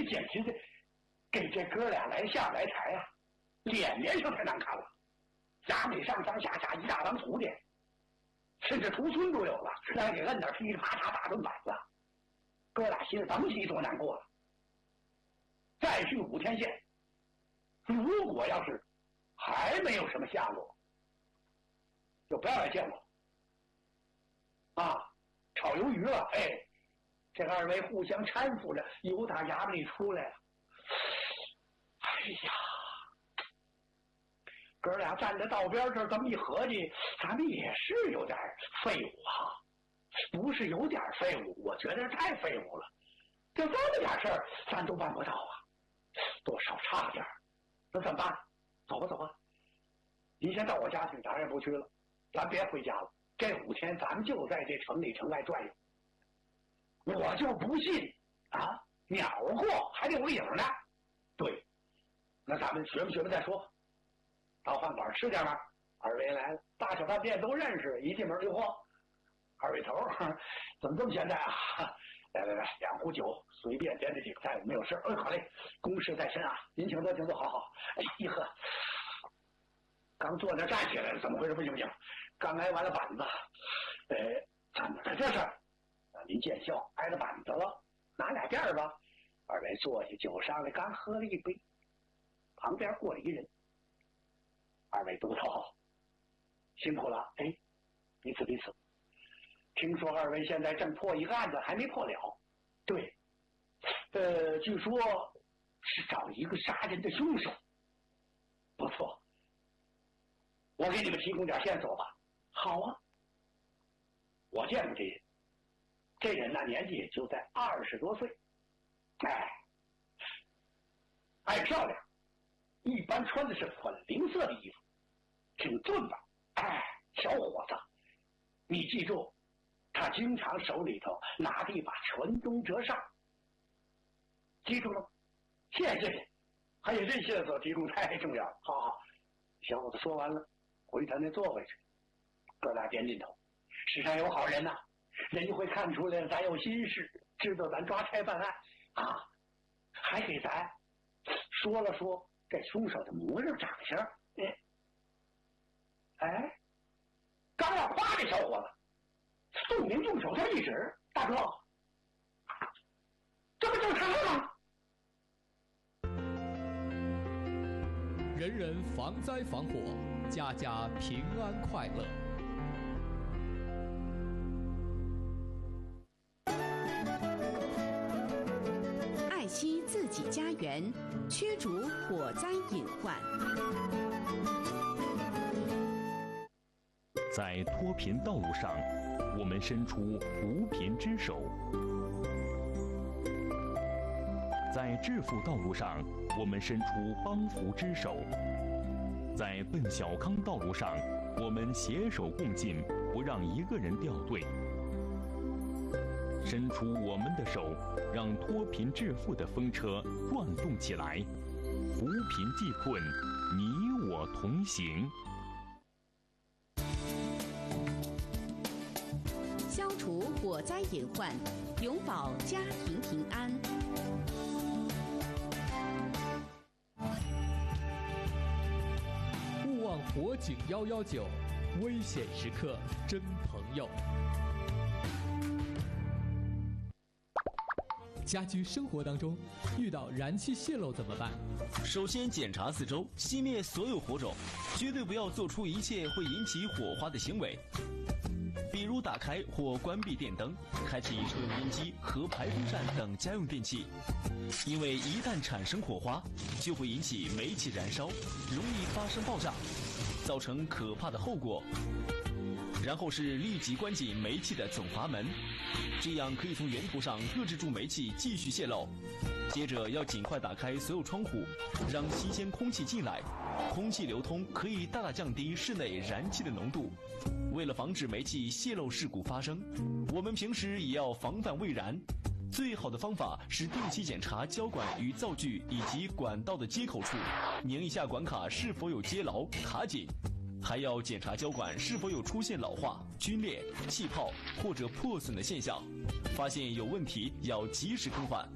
简直的给这哥俩来下来台啊，脸上太难看了。衙门里上上下下一大帮徒弟，甚至徒孙都有了，来给摁那噼里啪嚓大顿板子。哥俩心里甭提多难过了。再去武田县，如果要是还没有什么下落，就不要来见我啊！炒鱿鱼了，哎，这二位互相搀扶着由打衙门里出来了。哎呀，哥俩站在道边这儿，这么一合计，咱们也是有点废物哈，不是有点废物，我觉得太废物了。这么点事儿，咱都办不到啊，多少差点。那怎么办？走吧走吧，您先到我家去，咱也不去了，咱别回家了。这5天咱们就在这城里城外转悠。我就不信啊，鸟过还得有影呢。对，那咱们学吧学吧再说。到饭馆吃点吧。二位来了，大小饭店都认识，一进门就喝。二位头怎么这么闲淡啊？来来来，2壶酒，随便点几个菜，没有事。好嘞，公事在身啊，您请坐请坐，好好。哎呀呵，刚坐那站起来了，怎么回事？不行不行，刚挨完了板子。怎么了这是？您见笑，挨了板子了，拿俩垫儿吧。二位坐下，酒上来，刚喝了一杯，旁边过来一人。二位督头辛苦了，哎，彼此彼此。听说二位现在正破一个案子，还没破了。对，据说是找一个杀人的凶手。不错，我给你们提供点线索吧。好啊，我见过这人，这人呢年纪也就在20多岁，爱漂亮，一般穿的是粉菱色的衣服，挺俊吧，小伙子，你记住，他经常手里头拿着一把传中折扇，记住了吗？谢谢你，还有这线索提供太重要了。好好，小伙子说完了，回他那座位去。哥俩点点头。世上有好人呐，人家会看出来咱有心事，知道咱抓差办案啊，还给咱说了说这凶手的模样长相。刚要夸这小伙子，宋明用手这一指，大哥，这不就是他吗？ 人人防灾防火，家家平安快乐。 爱惜自己家园，驱逐火灾隐患。 在脱贫道路上，我们伸出扶贫之手；在致富道路上，我们伸出帮扶之手；在奔小康道路上，我们携手共进，不让一个人掉队。伸出我们的手，让脱贫致富的风车转动起来，扶贫济困，你我同行。 消除火灾隐患，永保家庭平安。 勿忘火警119，危险时刻真朋友。家居生活当中遇到燃气泄漏怎么办？ 首先检查四周，熄灭所有火种，绝对不要做出一切会引起火花的行为，比如打开或关闭电灯，开启抽油烟机和排风扇等家用电器，因为一旦产生火花，就会引起煤气燃烧，容易发生爆炸，造成可怕的后果。然后是立即关紧煤气的总阀门，这样可以从源头上遏制住煤气继续泄漏。接着要尽快打开所有窗户，让新鲜空气进来，空气流通可以大大降低室内燃气的浓度。为了防止煤气泄漏事故发生，我们平时也要防范未燃。最好的方法是定期检查胶管与灶具以及管道的接口处，拧一下管卡是否有接牢卡紧。还要检查胶管是否有出现老化、皲裂、气泡或者破损的现象，发现有问题要及时更换。